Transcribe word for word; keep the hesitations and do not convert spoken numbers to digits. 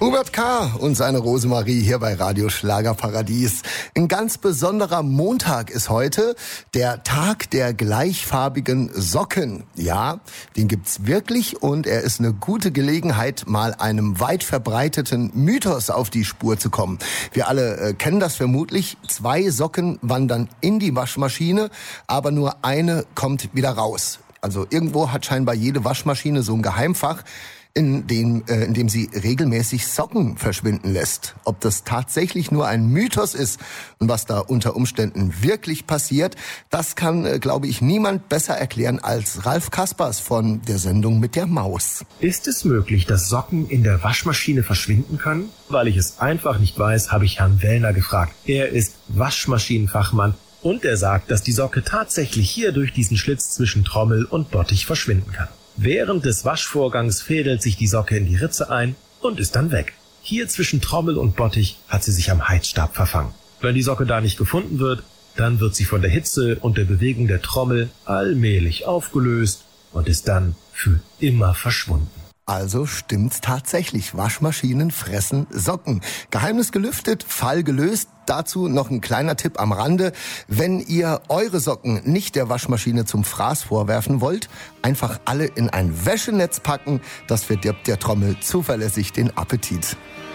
Hubert K. und seine Rosemarie hier bei Radio Schlagerparadies. Ein ganz besonderer Montag ist heute, der Tag der gleichfarbigen Socken. Ja, den gibt's wirklich und er ist eine gute Gelegenheit, mal einem weit verbreiteten Mythos auf die Spur zu kommen. Wir alle äh, kennen das vermutlich. Zwei Socken wandern in die Waschmaschine, aber nur eine kommt wieder raus. Also irgendwo hat scheinbar jede Waschmaschine so ein Geheimfach, in dem, äh, in dem sie regelmäßig Socken verschwinden lässt. Ob das tatsächlich nur ein Mythos ist und was da unter Umständen wirklich passiert, das kann, äh, glaube ich, niemand besser erklären als Ralf Kaspers von der Sendung mit der Maus. Ist es möglich, dass Socken in der Waschmaschine verschwinden können? Weil ich es einfach nicht weiß, habe ich Herrn Wellner gefragt. Er ist Waschmaschinenfachmann und er sagt, dass die Socke tatsächlich hier durch diesen Schlitz zwischen Trommel und Bottich verschwinden kann. Während des Waschvorgangs fädelt sich die Socke in die Ritze ein und ist dann weg. Hier zwischen Trommel und Bottich hat sie sich am Heizstab verfangen. Wenn die Socke da nicht gefunden wird, dann wird sie von der Hitze und der Bewegung der Trommel allmählich aufgelöst und ist dann für immer verschwunden. Also stimmt's tatsächlich. Waschmaschinen fressen Socken. Geheimnis gelüftet, Fall gelöst. Dazu noch ein kleiner Tipp am Rande. Wenn ihr eure Socken nicht der Waschmaschine zum Fraß vorwerfen wollt, einfach alle in ein Wäschenetz packen. Das verdirbt der Trommel zuverlässig den Appetit.